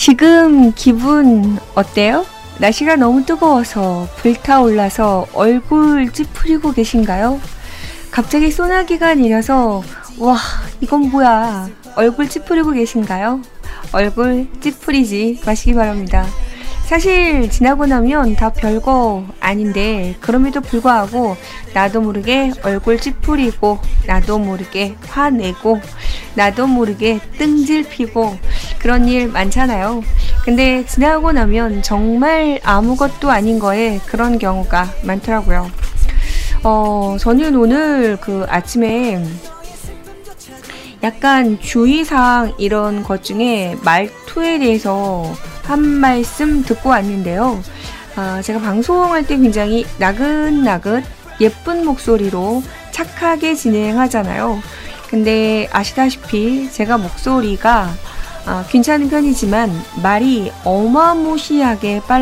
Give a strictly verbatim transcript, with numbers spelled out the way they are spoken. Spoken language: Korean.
지금 기분 어때요? 날씨가 너무 뜨거워서 불타올라서 얼굴 찌푸리고 계신가요? 갑자기 소나기가 내려서 와, 이건 뭐야? 얼굴 찌푸리고 계신가요? 얼굴 찌푸리지 마시기 바랍니다. 사실 지나고 나면 다 별거 아닌데 그럼에도 불구하고 나도 모르게 얼굴 찌푸리고 나도 모르게 화내고 나도 모르게 뜬질 피고 그런 일 많잖아요. 근데 지나고 나면 정말 아무것도 아닌 거에 그런 경우가 많더라고요. 어, 저는 오늘 그 아침에 약간 주의사항 이런 것 중에 말투에 대해서 한 말씀 듣고 왔는데요. 어, 제가 방송할 때 굉장히 나긋나긋 예쁜 목소리로 착하게 진행하잖아요. 근데 아시다시피 제가 목소리가 어, 괜찮은 편이지만 말이 어마무시하게 빨라